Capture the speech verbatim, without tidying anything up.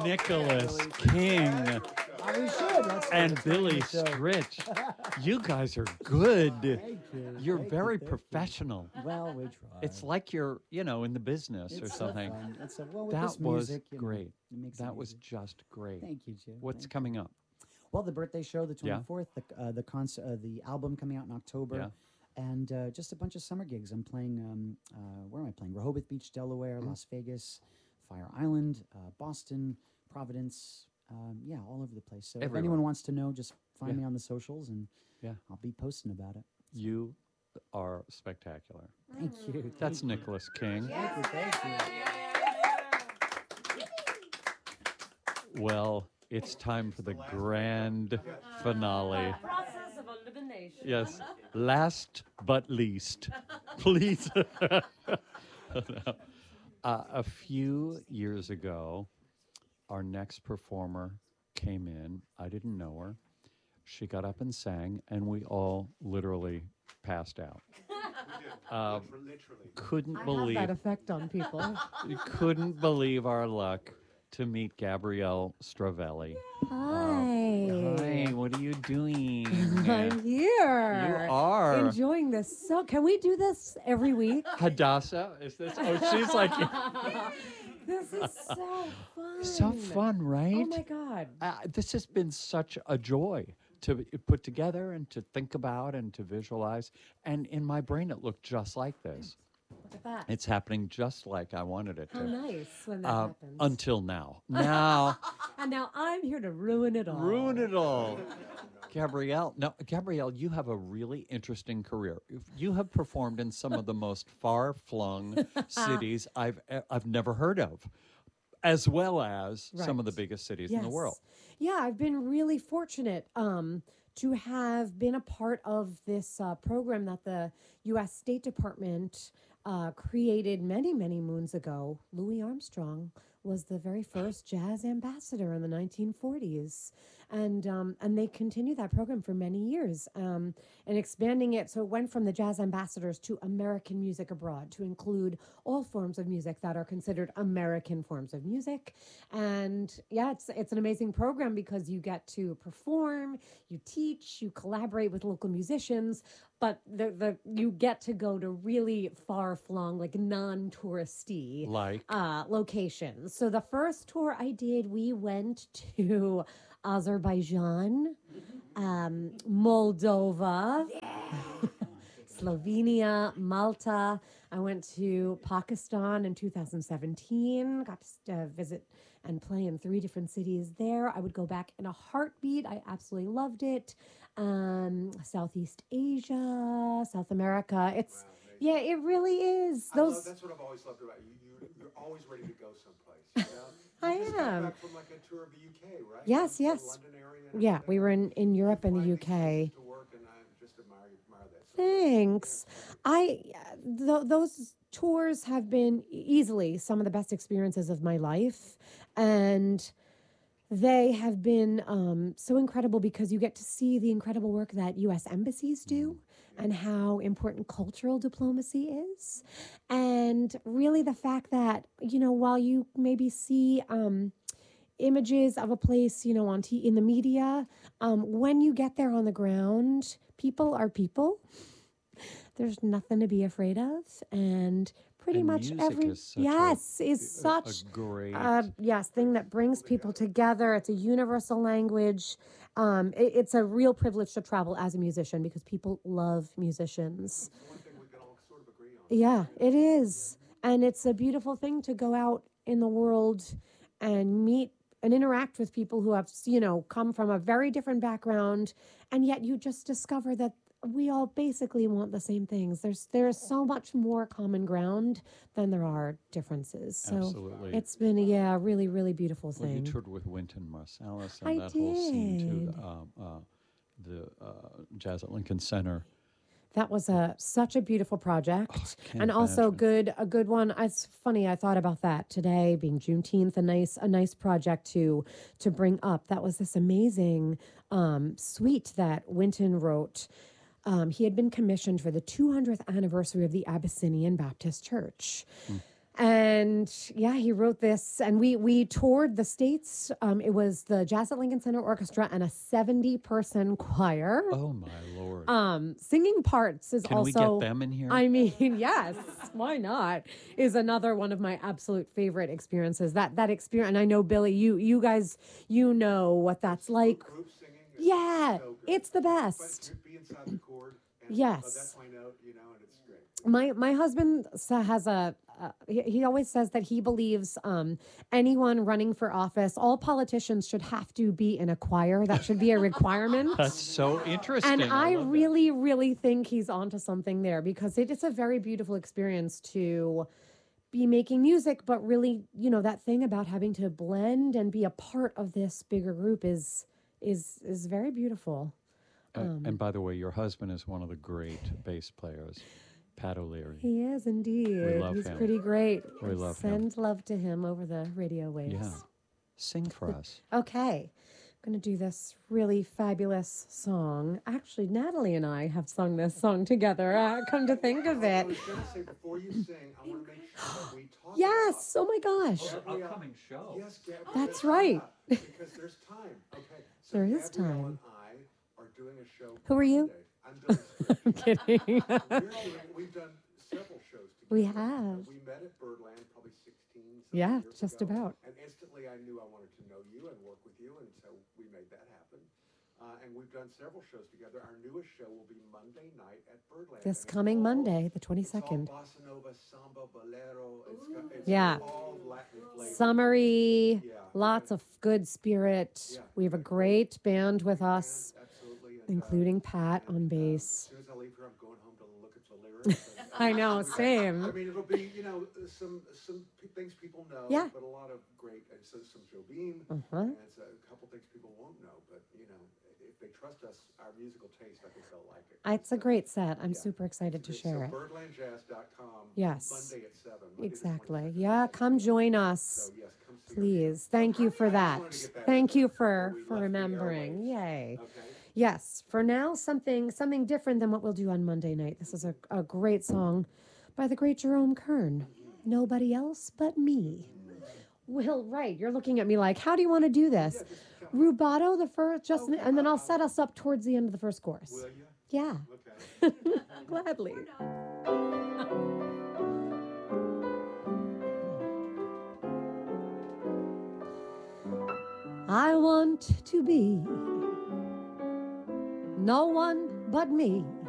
Nicholas King Oh, we should. Let's, and let's Billy make it so. Stritch. You guys are good. Thank you. You're Thank very you, thank you. professional. Well, we try. It's like you're, you know, in the business or It's so something. fun. It's so, well, with That this was music, you know, great. it makes That it was easy. just great. Thank you, Jim. What's Thank you. coming up? Well, the birthday show, the Yeah. twenty-fourth, the uh, the concert, uh, the album coming out in October, Yeah. and uh, just a bunch of summer gigs. I'm playing. Um, uh, where am I playing? Rehoboth Beach, Delaware, Mm. Las Vegas, Fire Island, uh, Boston, Providence. Um, yeah, all over the place. So if Everywhere. anyone wants to know, just find Yeah. me on the socials, and Yeah. I'll be posting about it. You are spectacular. Thank you. That's thank you. Nicholas King. Thank you. Thank you. Well, it's time for the grand finale. Process of elimination. Yes. Last but least, please. uh, a few years ago, our next performer came in. I didn't know her. She got up and sang, and we all literally passed out. Um, couldn't I believe have that effect on people. we couldn't believe our luck to meet Gabrielle Stravelli. Hi. Hi, what are you doing? I'm here. You are. Enjoying this. So, can we do this every week? Hadassah? Is this? Oh, she's like This is so fun. so fun, right? Oh my God. Uh, this has been such a joy to b- put together and to think about and to visualize. And in my brain, it looked just like this. Look at that. It's happening just like I wanted it How to. nice when that Uh, happens. until now. Now, and now I'm here to ruin it all. ruin it all. Gabrielle, now, Gabrielle, you have a really interesting career. If You have performed in some of the most far-flung cities I've e- I've never heard of, as well as some of the Right. biggest cities in the world. Yeah, I've been really fortunate um, to have been a part of this uh, program that the U S State Department uh, created many, many moons ago. Louis Armstrong was the very first jazz ambassador in the nineteen forties. And um, and they continue that program for many years um, and expanding it. So it went from the jazz ambassadors to American music abroad to include all forms of music that are considered American forms of music. And yeah, it's it's an amazing program because you get to perform, you teach, you collaborate with local musicians, but the the you get to go to really far flung, like non-touristy Like, uh, locations. So the first tour I did, we went to Azerbaijan, um, Moldova, Slovenia, Malta. I went to Pakistan in two thousand seventeen, got to uh, visit and play in three different cities there. I would go back in a heartbeat. I absolutely loved it. Um, Southeast Asia, South America. It's, yeah, it really is. I love, Those. that's what I've always loved about you. you you're always ready to go someplace. You know? I You just got am. back from like a tour of the U K, right? Yes, From the yes. London area and Yeah, everything. we were in, in Europe and the Flying U these K. places to work, and I just admire, admire that. So, Thanks. I th- those tours have been easily some of the best experiences of my life, and they have been um, so incredible because you get to see the incredible work that U S embassies do and how important cultural diplomacy is, and really the fact that, you know, while you maybe see um, images of a place, you know, on t- in the media, um, when you get there on the ground, people are people. There's nothing to be afraid of, and pretty And much music every is such a- yes is a- such a great. uh, yes thing that brings people together. It's a universal language. Um, it- it's a real privilege to travel as a musician because people love musicians. one thing we can all sort of agree on. Yeah, it is. And it's a beautiful thing to go out in the world and meet and interact with people who have, you know, come from a very different background. And yet you just discover that we all basically want the same things. There's there's so much more common ground than there are differences. So Absolutely. it's been, yeah, a really, really beautiful Well, you thing. toured with Wynton Marsalis and I that whole scene too. did. The, um, uh, the uh, Jazz at Lincoln Center. That was a such a beautiful project, can't and also imagine. good a good one. It's funny, I thought about that today, being Juneteenth, a nice a nice project to to bring up. That was this amazing um, suite that Wynton wrote. Um, he had been commissioned for the two hundredth anniversary of the Abyssinian Baptist Church. And yeah, he wrote this, and we we toured the states. Um, it was the Jazz at Lincoln Center Orchestra and a seventy person choir. Oh my lord! Um, singing parts is Can also. we get them in here? I mean, yes, why not? Is another one of my absolute favorite experiences. That that experience, and I know Billy, you you guys, you know what that's like. Group singing. is Yeah, so good. it's the But best. to be inside the chord. And, Yes. Oh, that's my note, you know, and it's great. My my husband sa- has a. Uh, he, he always says that he believes um, anyone running for office, all politicians should have to be in a choir. That should be a requirement. That's so interesting. And I love that. really, really think he's onto something there because it is a very beautiful experience to be making music, but really, you know, that thing about having to blend and be a part of this bigger group is is is very beautiful. Uh, um, and by the way, your husband is one of the great bass players, Pat O'Leary. He is indeed. love He's him. pretty great. We love him. Send love to him over the radio waves. Yeah, sing for us. Okay. I'm going to do this really fabulous song. Actually, Natalie and I have sung this song together. Uh, come to think of I it. was going to say, before you sing, I want to make sure that we talk Yes. Oh my gosh. about Gabrielle- show. Yes, Gabrielle. That's right. Yeah, because there's time. Okay. So There is Gabrielle time. and I are doing a show. Who are you? Monday. I'm doing. I'm kidding. We're doing, we've done several shows together. We Uh, have. We met at Birdland probably sixteen. Yeah, years just ago, about. And instantly I knew I wanted to know you and work with you, and so we made that happen. Uh, and we've done several shows together. Our newest show will be Monday night at Birdland. This and it's coming all- Monday, the it's all twenty-second. bossa nova, samba, bolero. It's, got, it's Yeah. all Latin flavor. Summery, Yeah. lots of good spirit. Yeah. We have a great band with us, And absolutely. And, uh, including Pat on and, uh, bass. As soon as I leave here, I'm going home to look at the lyrics. and, uh, I know, we got- same. I mean, it'll be, you know, some some p- things people know, Yeah. but a lot of great, uh, so some Joe Beam, Uh-huh. and it's a couple things people won't know, but, you know, if they trust us, our musical taste, I think they'll like it. It's a So, great set. I'm yeah, super excited to it's- share so it. birdland jazz dot com. Yes. Monday at seven. Monday the Exactly. twenty-second. Yeah, come join us. So, yes, come see our show. Please. Thank you for I just that. wanted to get that Thank in you there for before we for left the remembering. airwaves. Yay. Okay. Yes, for now, something something different than what we'll do on Monday night. This is a, a great song by the great Jerome Kern. Nobody else but me. Well, right. You're looking at me like, how do you want to do this? Rubato, the first, just, and then I'll set us up towards the end of the first chorus. Will you? Yeah, Okay. gladly. I want to be no one but me.